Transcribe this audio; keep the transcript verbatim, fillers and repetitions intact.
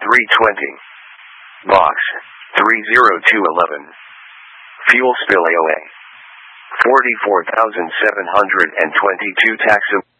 three twenty. Box three zero two eleven. Fuel spill A O A forty-four thousand seven hundred twenty-two tax.